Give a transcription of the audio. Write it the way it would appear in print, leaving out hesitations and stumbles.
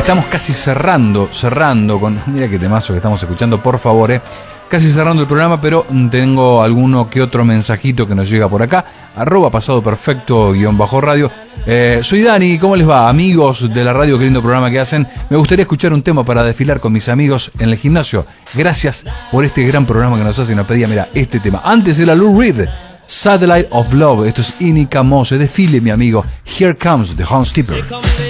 Estamos casi cerrando con... Mira qué temazo que estamos escuchando, por favor, casi cerrando el programa, pero tengo alguno que otro mensajito que nos llega por acá, @pasadoperfecto_radio. Soy Dani, ¿cómo les va? Amigos de la radio, qué lindo programa que hacen. Me gustaría escuchar un tema para desfilar con mis amigos en el gimnasio. Gracias por este gran programa que nos hacen. Nos pedía, mira, este tema. Antes era Lou Reed, Satellite of Love. Esto es Inika Mose. Desfile, mi amigo. Here Comes the Hornsteeper.